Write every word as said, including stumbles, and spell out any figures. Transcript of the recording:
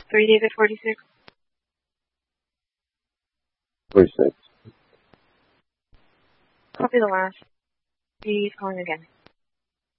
three, David, forty-six. forty-six. Copy the last. He's calling again.